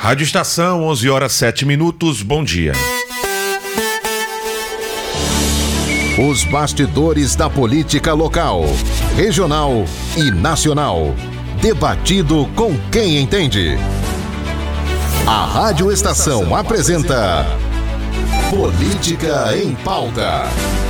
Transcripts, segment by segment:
Rádio Estação, 11h07. Bom dia. Os bastidores da política local, regional e nacional. Debatido com quem entende. A Rádio Estação apresenta Política em Pauta.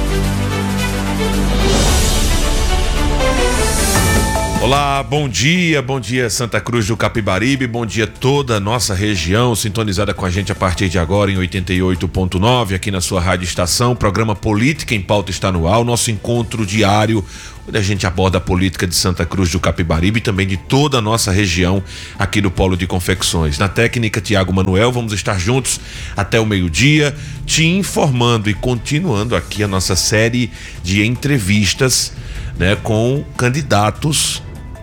Olá, bom dia Santa Cruz do Capibaribe, bom dia toda a nossa região sintonizada com a gente a partir de agora em 88.9 aqui na sua Rádio Estação. O programa Política em Pauta está no ar, o nosso encontro diário onde a gente aborda a política de Santa Cruz do Capibaribe e também de toda a nossa região aqui do Polo de Confecções. Na técnica, Tiago Manuel, vamos estar juntos até o meio-dia, te informando e continuando aqui a nossa série de entrevistas, né, com candidatas,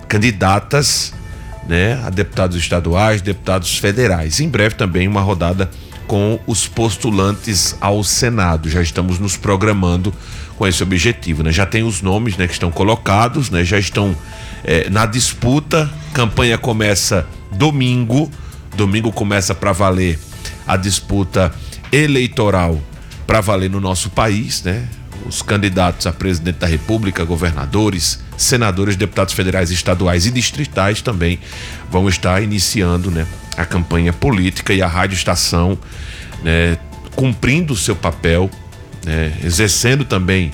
né, a deputados estaduais, deputados federais. Em breve também uma rodada com os postulantes ao Senado. Já estamos nos programando com esse objetivo, né? Já tem os nomes, né, que estão colocados, né? Já estão na disputa. Campanha começa domingo começa para valer a disputa eleitoral para valer no nosso país, né? Os candidatos a presidente da República, governadores, senadores, deputados federais, estaduais e distritais também vão estar iniciando, né, a campanha política, e a Rádio Estação, né, cumprindo o seu papel, né, exercendo também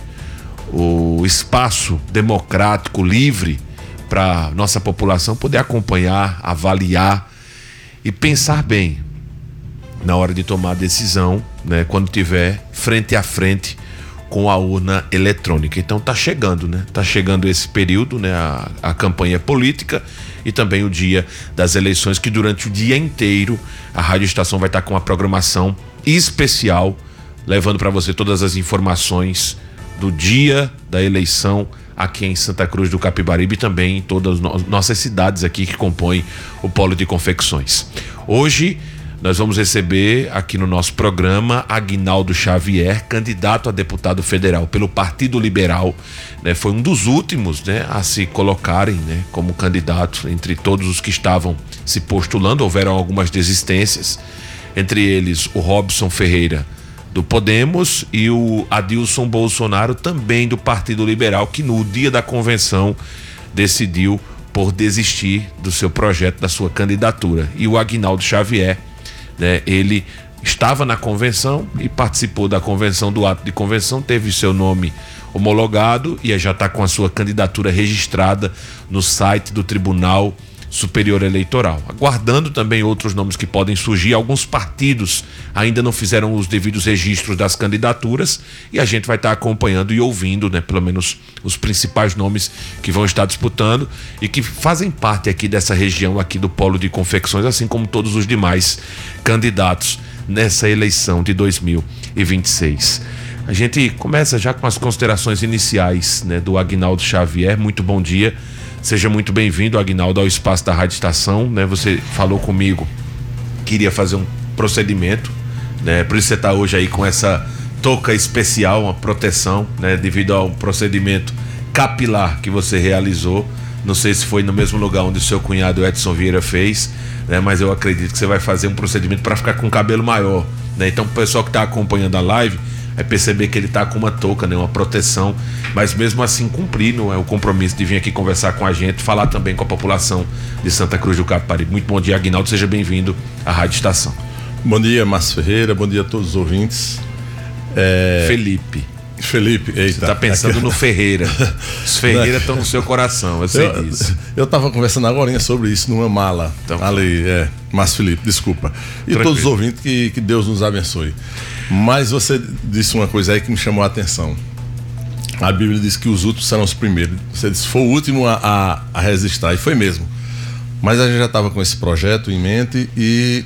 o espaço democrático livre para nossa população poder acompanhar, avaliar e pensar bem na hora de tomar a decisão, né, quando tiver frente a frente com a urna eletrônica. Então tá chegando, né? Tá chegando esse período, né? A campanha política e também o dia das eleições, que durante o dia inteiro a Rádio Estação vai estar com uma programação especial, levando para você todas as informações do dia da eleição aqui em Santa Cruz do Capibaribe e também em todas as nossas cidades aqui que compõem o Polo de Confecções. Hoje nós vamos receber aqui no nosso programa Aguinaldo Xavier, candidato a deputado federal pelo Partido Liberal, né? Foi um dos últimos, né, a se colocarem, né, como candidato entre todos os que estavam se postulando. Houveram algumas desistências, entre eles o Robson Ferreira do Podemos e o Adilson Bolsonaro também do Partido Liberal, que no dia da convenção decidiu por desistir do seu projeto, da sua candidatura. E o Aguinaldo Xavier, né, ele estava na convenção e participou da convenção, do ato de convenção, teve seu nome homologado e já está com a sua candidatura registrada no site do Tribunal Superior Eleitoral. Aguardando também outros nomes que podem surgir. Alguns partidos ainda não fizeram os devidos registros das candidaturas e a gente vai estar acompanhando e ouvindo, né, pelo menos os principais nomes que vão estar disputando e que fazem parte aqui dessa região aqui do Polo de Confecções, assim como todos os demais candidatos nessa eleição de 2026. A gente começa já com as considerações iniciais, né, do Aguinaldo Xavier. Muito bom dia. Seja muito bem-vindo, Aguinaldo, ao espaço da Rádio Estação, né? Você falou comigo que iria fazer um procedimento, né? Por isso você está hoje aí com essa touca especial, uma proteção, né? Devido ao procedimento capilar que você realizou. Não sei se foi no mesmo lugar onde o seu cunhado Edson Vieira fez, né? Mas eu acredito que você vai fazer um procedimento para ficar com o cabelo maior, né? Então o pessoal que está acompanhando a live vai perceber que ele está com uma touca, né, uma proteção, mas mesmo assim cumprindo o compromisso de vir aqui conversar com a gente, falar também com a população de Santa Cruz do Capibaribe. Muito bom dia, Aguinaldo, seja bem-vindo à Rádio Estação. Bom dia, Márcio Ferreira, bom dia a todos os ouvintes. Felipe, eita. Você está pensando no Ferreira. Os Ferreira estão no seu coração, eu sei disso. Eu estava conversando agora sobre isso numa mala. Então, ali, Márcio Felipe, desculpa. E tranquilo. todos os ouvintes, que Deus nos abençoe. Mas você disse uma coisa aí que me chamou a atenção. A Bíblia diz que os últimos serão os primeiros. Você disse, foi o último a resistir, e foi mesmo. Mas a gente já estava com esse projeto em mente e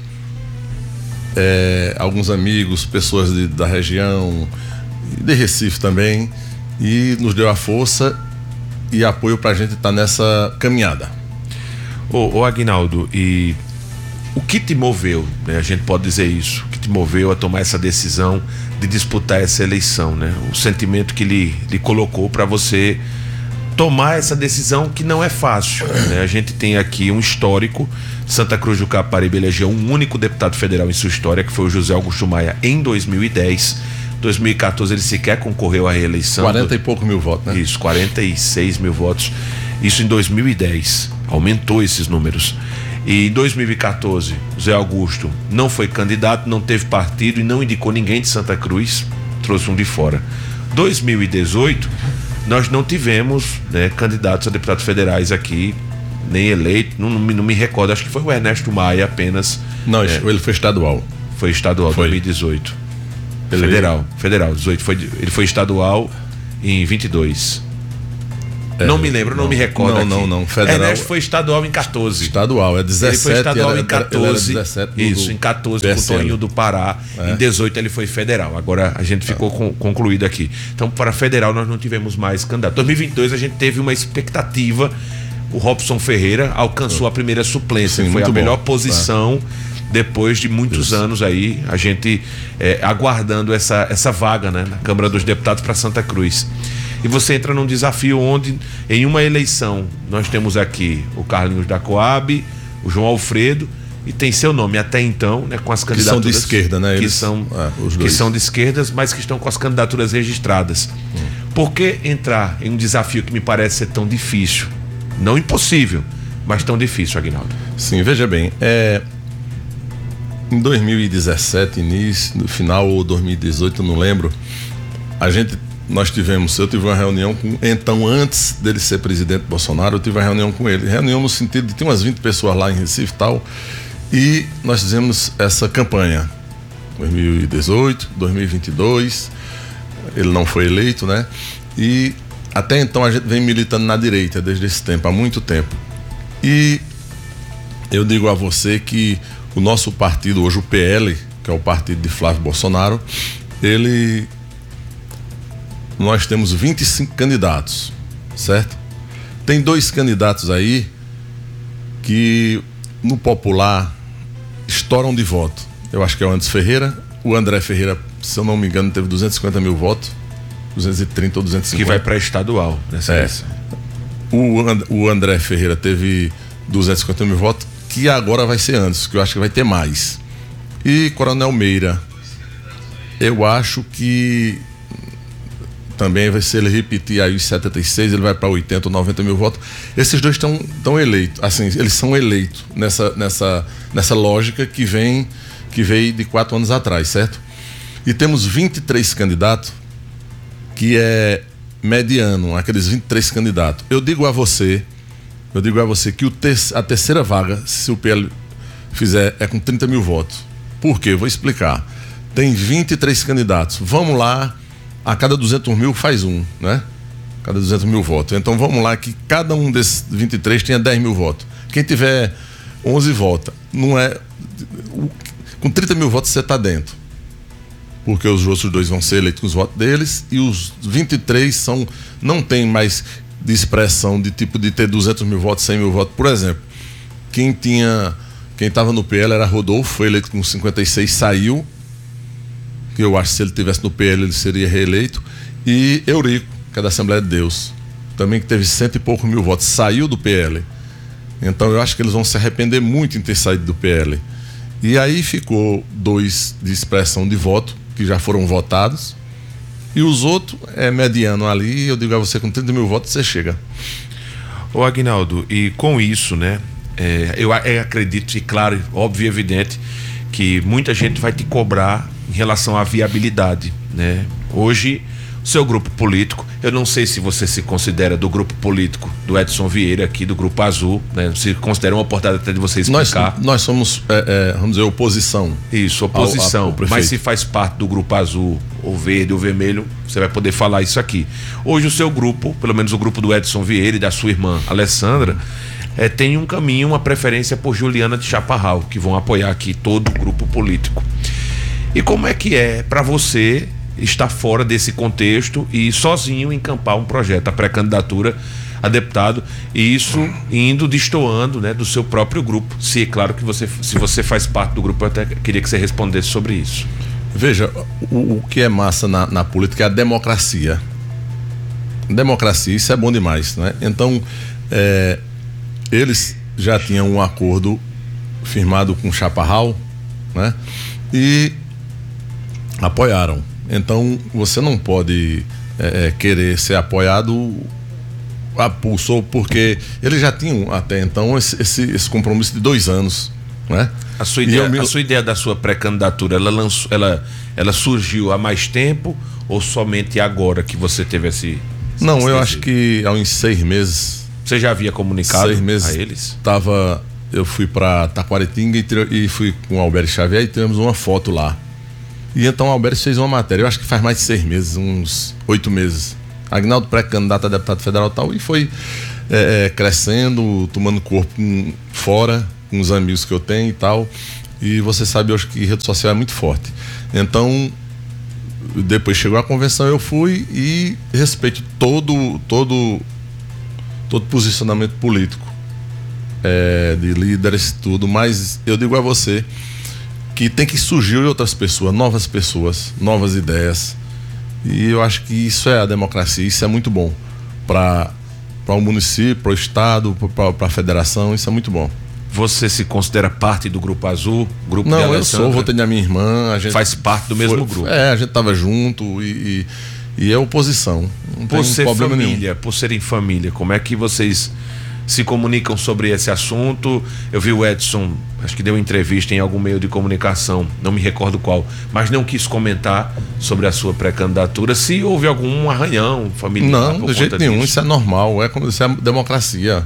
alguns amigos, pessoas da região, de Recife também, e nos deu a força e apoio para a gente estar nessa caminhada. Ô Aguinaldo, e o que te moveu, né? A gente pode dizer isso, o que te moveu a tomar essa decisão de disputar essa eleição, né? O sentimento que lhe colocou para você tomar essa decisão que não é fácil, né? A gente tem aqui um histórico. Santa Cruz do Caparibe elegeu um único deputado federal em sua história, que foi o José Augusto Maia, em 2010. 2014 ele sequer concorreu à reeleição. 40 e poucos mil votos, né? Isso, 46 mil votos. Isso em 2010. Aumentou esses números. E em 2014, José Augusto não foi candidato, não teve partido e não indicou ninguém de Santa Cruz, trouxe um de fora. 2018, nós não tivemos, né, candidatos a deputados federais aqui, nem eleito, não me recordo, acho que foi o Ernesto Maia apenas. Não, ele foi estadual. Foi estadual, foi. 2018. Federal, 18. Ele foi estadual em 22. Não me lembro, não me recordo. Não. Federal. Ernesto foi estadual em 14. Estadual, é 17. Ele foi estadual em 14. 17 isso, em 14, com o Toninho do Pará. Em 18 ele foi federal. Agora a gente ficou concluído aqui. Então, para federal, nós não tivemos mais candidato. 2022 a gente teve uma expectativa. O Robson Ferreira alcançou a primeira suplência. Foi a melhor posição. Depois de muitos anos aí, a gente aguardando essa vaga, né, na Câmara dos Deputados para Santa Cruz. E você entra num desafio onde, em uma eleição, nós temos aqui o Carlinhos da Coab, o João Alfredo, e tem seu nome até então, né, com as candidaturas. Que são de esquerda, né? Que são de esquerdas, mas que estão com as candidaturas registradas. Por que entrar em um desafio que me parece ser tão difícil? Não impossível, mas tão difícil, Aguinaldo? Sim, veja bem, em 2017, início, no final, ou 2018, eu não lembro, eu tive uma reunião então, antes dele ser presidente Bolsonaro, eu tive uma reunião com ele. Reunião no sentido de ter umas 20 pessoas lá em Recife e tal, e nós fizemos essa campanha, 2018, 2022, ele não foi eleito, né? E até então a gente vem militando na direita desde esse tempo, há muito tempo. E eu digo a você que o nosso partido, hoje o PL, que é o partido de Flávio Bolsonaro, nós temos 25 candidatos, certo? Tem 2 candidatos aí que no popular estouram de voto. Eu acho que é o Anderson Ferreira. O André Ferreira, se eu não me engano, teve 250 mil votos, 230 ou 250. Que vai para estadual nessa eleição. O André Ferreira teve 250 mil votos, que agora vai ser Anderson, que eu acho que vai ter mais. E Coronel Meira, eu acho que também vai, se ele repetir aí os 76, ele vai para 80 ou 90 mil votos. Esses dois estão eleitos, assim, eles são eleitos nessa lógica que veio de 4 anos atrás, certo? E temos 23 candidatos que é mediano, aqueles 23 candidatos. Eu digo a você que a terceira vaga, se o PL fizer, é com 30 mil votos. Por quê? Vou explicar. Tem 23 candidatos. Vamos lá, a cada 200 mil faz um, né? Cada 200 mil votos. Então vamos lá que cada um desses 23 tenha 10 mil votos. Quem tiver 11 vota. Não é... Com 30 mil votos você está dentro. Porque os outros 2 vão ser eleitos com os votos deles e os 23 não tem mais de expressão de tipo de ter 200 mil votos, 100 mil votos. Por exemplo, quem estava no PL era Rodolfo, foi eleito com 56, saiu, que eu acho que se ele tivesse no PL ele seria reeleito, e Eurico, que é da Assembleia de Deus, também que teve 100 e poucos mil votos, saiu do PL. Então eu acho que eles vão se arrepender muito em ter saído do PL. E aí ficou 2 de expressão de voto, que já foram votados, e os outros é mediano ali. Eu digo a você, com 30 mil votos você chega. Ô Aguinaldo, e com isso, né, eu acredito, e claro, óbvio e evidente, que muita gente vai te cobrar em relação à viabilidade, né? Hoje, o seu grupo político, eu não sei se você se considera do grupo político do Edson Vieira aqui, do Grupo Azul, né? Se considera uma oportunidade até de você explicar. Nós somos, vamos dizer, oposição. Isso, oposição. Ao mas se faz parte do Grupo Azul, ou Verde, ou Vermelho, você vai poder falar isso aqui. Hoje o seu grupo, pelo menos o grupo do Edson Vieira e da sua irmã Alessandra, tem um caminho, uma preferência por Juliana de Chaparral, que vão apoiar aqui todo o grupo político. E como é que é para você estar fora desse contexto e sozinho encampar um projeto, a pré-candidatura a deputado, e isso destoando, né, do seu próprio grupo? Se é claro que se você faz parte do grupo, eu até queria que você respondesse sobre isso. Veja, o que é massa na política é a democracia. democracia, isso é bom demais, né? Então, eles já tinham um acordo firmado com o Chaparral, né? E apoiaram. Então, você não pode querer ser apoiado a pulso, porque eles já tinham até então esse compromisso de 2 anos, né? A sua ideia da sua pré-candidatura, ela surgiu há mais tempo ou somente agora que você teve esse Não, eu desejo? acho que há uns 6 meses. Você já havia comunicado 6 meses a eles? Eu fui para Taquaritinga e fui com o Alberto Xavier e tivemos uma foto lá. E então o Alberto fez uma matéria, eu acho que faz mais de 6 meses, uns 8 meses. Agnaldo pré-candidato a deputado federal e tal, e foi crescendo, tomando corpo fora, com os amigos que eu tenho e tal. E você sabe hoje que rede social é muito forte. Então, depois chegou a convenção, eu fui e respeito todo posicionamento político, de líderes, tudo, mas eu digo a você que tem que surgir outras pessoas, novas ideias, e eu acho que isso é a democracia, isso é muito bom para o município, para o estado, para a federação, isso é muito bom. Você se considera parte do Grupo Azul? Grupo Não, de eu Alessandra? sou, votei na minha irmã, a gente faz parte do mesmo grupo. A gente tava junto e é oposição. Não Por tem ser problema família, nenhum. por serem família, como é que vocês se comunicam sobre esse assunto? Eu vi o Edson, acho que deu entrevista em algum meio de comunicação, não me recordo qual, mas não quis comentar sobre a sua pré-candidatura, se houve algum arranhão familiar. Não, por de jeito conta nenhum, disso. isso é normal, isso é democracia.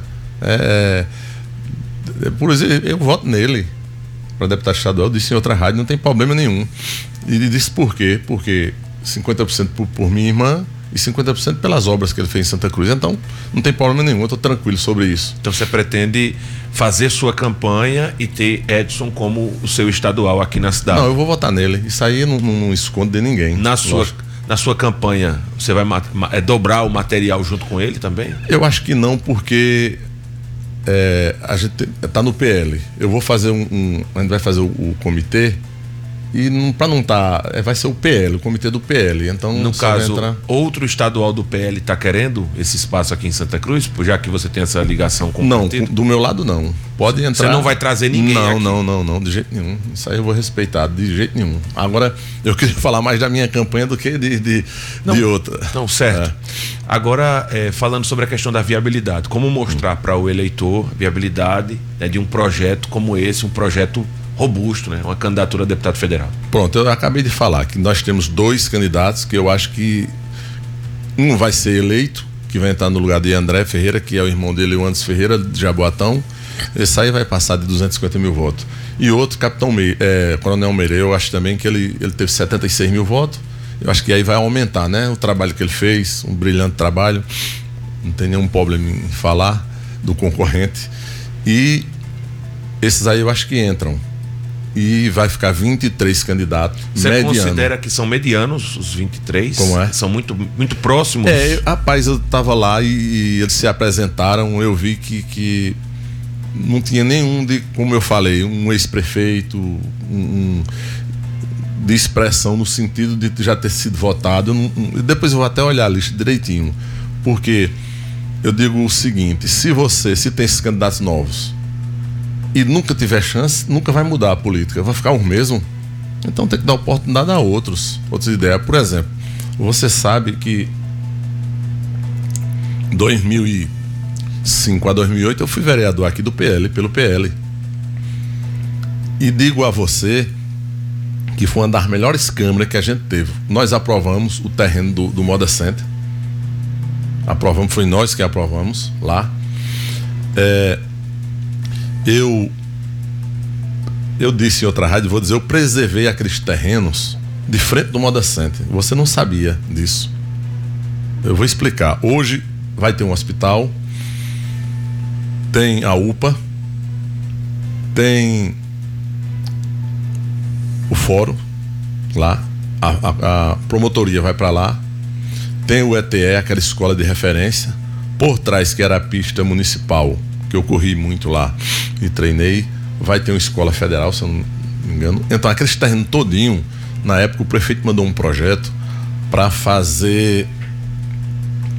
Por exemplo, eu voto nele para deputado estadual, disse em outra rádio, não tem problema nenhum. E disse por quê? Porque 50% por minha irmã e 50% pelas obras que ele fez em Santa Cruz. Então, não tem problema nenhum, eu estou tranquilo sobre isso. Então você pretende fazer sua campanha e ter Edson como o seu estadual aqui na cidade? Não, eu vou votar nele. Isso aí não esconde de ninguém. Na sua campanha, você vai dobrar o material junto com ele também? Eu acho que não, porque a gente está no PL. Eu vou fazer a gente vai fazer o comitê e para não estar, vai ser o PL, o comitê do PL. Então, no caso, outro estadual do PL está querendo esse espaço aqui em Santa Cruz, já que você tem essa ligação com o não, partido? do meu lado não. Pode entrar. Você não vai trazer ninguém aqui? Não, de jeito nenhum. Isso aí eu vou respeitar, de jeito nenhum. Agora, eu queria falar mais da minha campanha do que de outra. Não, certo. Agora, falando sobre a questão da viabilidade, como mostrar para o eleitor a viabilidade, né, de um projeto como esse, um projeto robusto, né? Uma candidatura a deputado federal. Pronto, eu acabei de falar que nós temos 2 candidatos que eu acho que um vai ser eleito, que vai entrar no lugar de André Ferreira, que é o irmão dele, o Anderson Ferreira, de Jaboatão. Esse aí vai passar de 250 mil votos. E outro, Coronel Meire, eu acho também que ele teve 76 mil votos. Eu acho que aí vai aumentar, né? O trabalho que ele fez, um brilhante trabalho. Não tem nenhum problema em falar do concorrente. E esses aí eu acho que entram. E vai ficar 23 candidatos medianos. Você considera que são medianos os 23? Como é? São muito, muito próximos? Rapaz, eu estava lá e eles se apresentaram, eu vi que não tinha nenhum como eu falei, um ex-prefeito, de expressão no sentido de já ter sido votado. Depois eu vou até olhar a lista direitinho, porque eu digo o seguinte: se tem esses candidatos novos e nunca tiver chance, nunca vai mudar a política, vai ficar o mesmo. Então tem que dar oportunidade a outras ideias. Por exemplo, você sabe que 2005 a 2008 eu fui vereador aqui do PL, pelo PL, e digo a você que foi uma das melhores câmaras que a gente teve. Nós aprovamos o terreno do Moda Center, foi nós que aprovamos lá. Eu disse em outra rádio, vou dizer, eu preservei aqueles terrenos de frente do Moda Center. Você não sabia disso. Eu vou explicar. Hoje vai ter um hospital, tem a UPA, tem o fórum lá, a promotoria vai para lá, tem o ETE, aquela escola de referência, por trás que era a pista municipal, que eu corri muito lá e treinei, vai ter uma escola federal, se eu não me engano. Então aquele terreno todinho, na época o prefeito mandou um projeto para fazer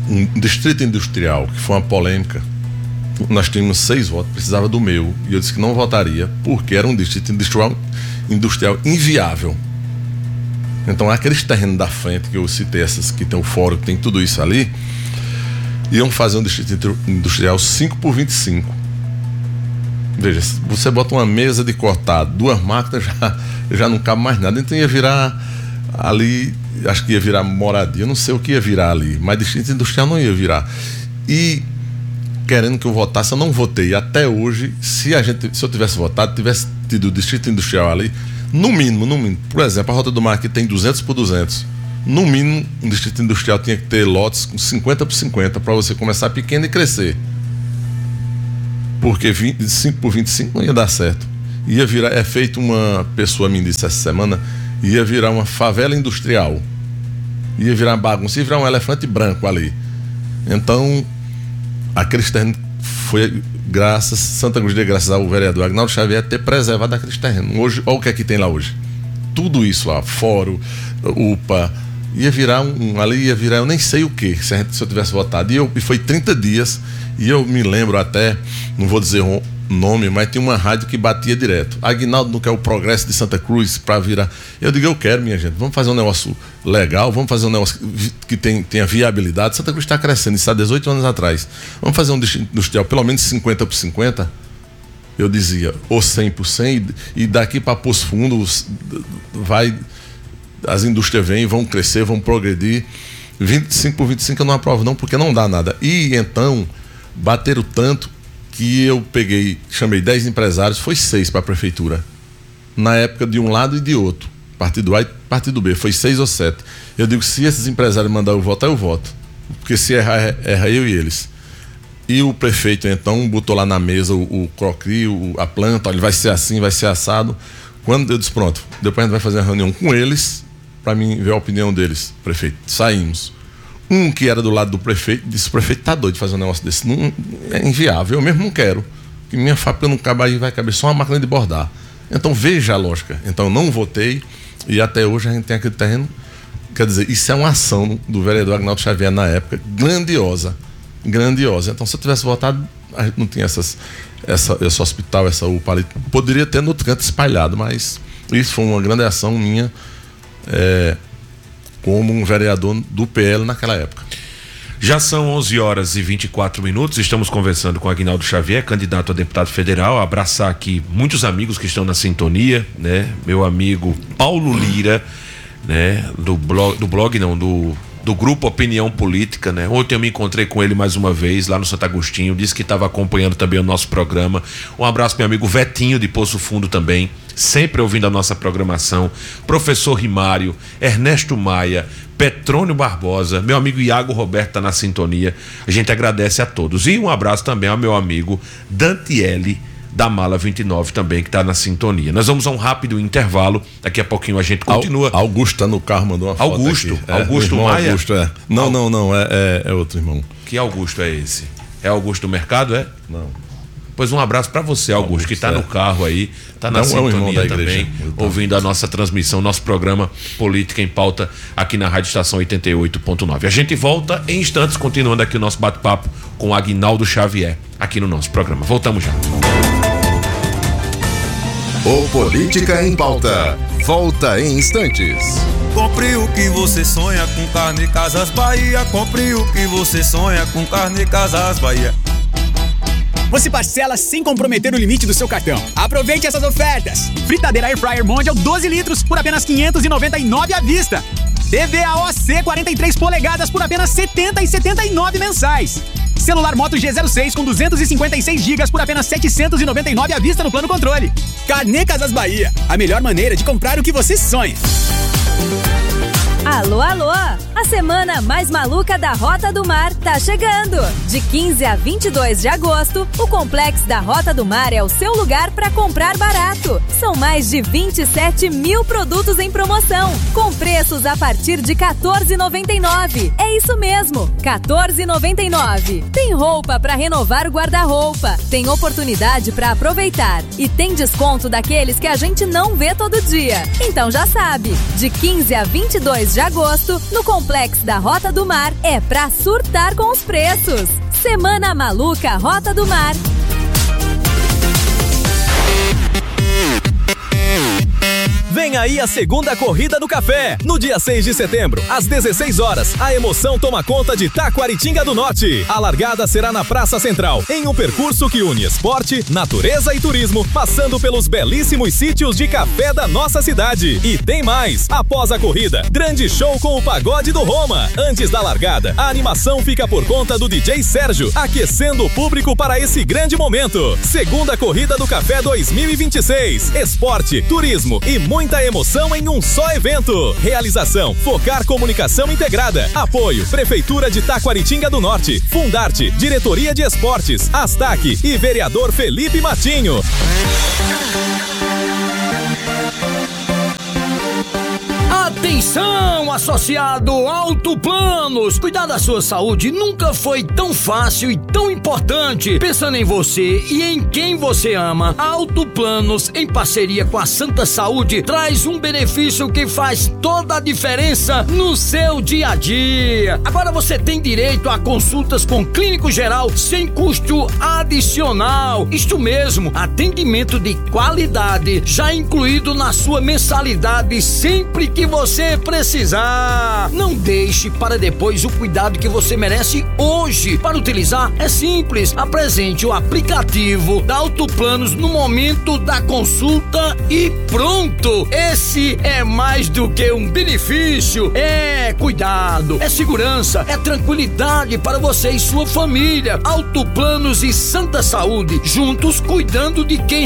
um distrito industrial, que foi uma polêmica. Nós tínhamos 6 votos, precisava do meu, e eu disse que não votaria, porque era um distrito industrial inviável. Então, aqueles terrenos da frente, que eu citei, essas que tem o fórum, que tem tudo isso ali, iam fazer um distrito industrial 5x25. Veja, você bota uma mesa de cortar, 2 máquinas, já não cabe mais nada. Então ia virar ali, acho que ia virar moradia, não sei o que ia virar ali, mas distrito industrial não ia virar. E querendo que eu votasse, eu não votei. Até hoje, se eu tivesse votado, tivesse tido o distrito industrial ali, no mínimo, por exemplo, a Rota do Mar aqui tem 200x200. No mínimo, um distrito industrial tinha que ter lotes com 50x50 para você começar pequeno e crescer. Porque 5x25 não ia dar certo. Ia virar, feito, uma pessoa me disse essa semana, ia virar uma favela industrial. Ia virar uma bagunça, ia virar um elefante branco ali. Então, aqueles terrenos foi Santa Cruz, graças ao vereador Aguinaldo Xavier, ter preservado aqueles terrenos. Hoje, olha o que é que tem lá hoje. Tudo isso lá, fórum, UPA, ia virar ali ia virar, eu nem sei o que, se eu tivesse votado. E foi 30 dias, e eu me lembro até, não vou dizer o nome, mas tinha uma rádio que batia direto. Aguinaldo não quer o progresso de Santa Cruz para virar. Eu digo, eu quero, minha gente, vamos fazer um negócio legal, vamos fazer um negócio que tenha viabilidade. Santa Cruz está crescendo, isso há 18 anos atrás. Vamos fazer um distrito industrial pelo menos 50x50. Eu dizia, ou 100%, e daqui para Poço Fundo as indústrias vêm, vão crescer, vão progredir. 25x25 eu não aprovo não, porque não dá nada. E então, bateram tanto que eu chamei 10 empresários, foi 6 para a prefeitura. Na época, de um lado e de outro. Partido A e partido B, foi 6 ou 7. Eu digo, se esses empresários mandarem eu votar, eu voto. Porque se erra eu e eles. E o prefeito, então, botou lá na mesa o crocri, a planta, olha, vai ser assim, vai ser assado. Quando eu disse, pronto, depois a gente vai fazer uma reunião com eles, para mim ver a opinião deles. Prefeito, saímos. Um que era do lado do prefeito disse, o prefeito tá doido de fazer um negócio desse, não, é inviável, eu mesmo não quero, que minha fábrica não cabe aí, vai caber só uma máquina de bordar. Então veja a lógica. Então eu não votei, e até hoje a gente tem aquele terreno. Quer dizer, isso é uma ação do vereador Aguinaldo Xavier na época, grandiosa. Então se eu tivesse votado, a gente não tinha esse hospital, essa UPA ali, poderia ter no outro canto espalhado, mas isso foi uma grande ação minha, como um vereador do PL naquela época. Já são 11h24, estamos conversando com Aguinaldo Xavier, candidato a deputado federal. Abraçar aqui muitos amigos que estão na sintonia, né? Meu amigo Paulo Lira, né? Do grupo Opinião Política, né? Ontem eu me encontrei com ele mais uma vez lá no Santo Agostinho, disse que estava acompanhando também o nosso programa. Um abraço pro meu amigo Vetinho de Poço Fundo também, sempre ouvindo a nossa programação. Professor Rimário, Ernesto Maia, Petrônio Barbosa, meu amigo Iago Roberto tá na sintonia. A gente agradece a todos. E um abraço também ao meu amigo Dantiele da Mala 29 também, que tá na sintonia. Nós vamos a um rápido intervalo, daqui a pouquinho a gente continua. Augusto tá no carro, mandou uma foto Augusto Maia? Augusto, Não, é outro irmão. Que Augusto é esse? É Augusto do Mercado, é? Não. Pois um abraço para você, Augusto, que tá no carro aí, tá na sintonia também, ouvindo a nossa transmissão, nosso programa Política em Pauta aqui na Rádio Estação 88.9. A gente volta em instantes, continuando aqui o nosso bate-papo com Aguinaldo Xavier, aqui no nosso programa. Voltamos já. O Política em Pauta volta em instantes. Compre o que você sonha com Carne Casas Bahia. Compre o que você sonha com Carne Casas Bahia. Você parcela sem comprometer o limite do seu cartão. Aproveite essas ofertas. Fritadeira Air Fryer Mondial 12 litros por apenas R$599 à vista. TV AOC 43 polegadas por apenas R$70,79 mensais. Celular Moto G06 com 256 GB por apenas R$799 à vista no plano controle. Carnê Casas Bahia, a melhor maneira de comprar o que você sonha. Alô, alô! A semana mais maluca da Rota do Mar tá chegando! De 15 a 22 de agosto, o Complexo da Rota do Mar é o seu lugar para comprar barato. São mais de 27 mil produtos em promoção, com preços a partir de R$14,99. É isso mesmo, R$14,99. Tem roupa para renovar o guarda-roupa, tem oportunidade para aproveitar e tem desconto daqueles que a gente não vê todo dia. Então já sabe, de 15 a 22 de agosto, no Complexo da Rota do Mar, é pra surtar par com os preços. Semana Maluca Rota do Mar. Vem aí a segunda corrida do café. No dia 6 de setembro, às 16 horas, a emoção toma conta de Taquaritinga do Norte. A largada será na Praça Central, em um percurso que une esporte, natureza e turismo, passando pelos belíssimos sítios de café da nossa cidade. E tem mais! Após a corrida, grande show com o Pagode do Roma. Antes da largada, a animação fica por conta do DJ Sérgio, aquecendo o público para esse grande momento. Segunda corrida do café 2026. Esporte, turismo e muita emoção em um só evento. Realização: Focar Comunicação Integrada. Apoio: Prefeitura de Taquaritinga do Norte, Fundarte, Diretoria de Esportes, Astac e Vereador Felipe Matinho. Atenção, associado Auto Planos! Cuidar da sua saúde nunca foi tão fácil e tão importante. Pensando em você e em quem você ama, a Auto Planos, em parceria com a Santa Saúde, traz um benefício que faz toda a diferença no seu dia a dia. Agora você tem direito a consultas com clínico geral sem custo adicional. Isto mesmo, atendimento de qualidade já incluído na sua mensalidade sempre que você precisar. Não deixe para depois o cuidado que você merece hoje. Para utilizar é simples. Apresente o aplicativo da Auto Planos no momento da consulta e pronto. Esse é mais do que um benefício. É cuidado, é segurança, é tranquilidade para você e sua família. Auto Planos e Santa Saúde, juntos cuidando de quem